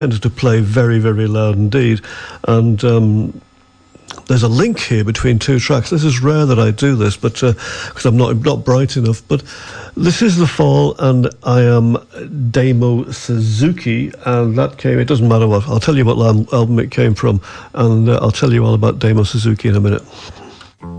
tended to play very, very loud indeed. And there's a link here between two tracks. This is rare that I do this, but because I'm not bright enough. But this is The Fall, and I am Damo Suzuki, and that came. It doesn't matter what. I'll tell you what album it came from, and I'll tell you all about Damo Suzuki in a minute.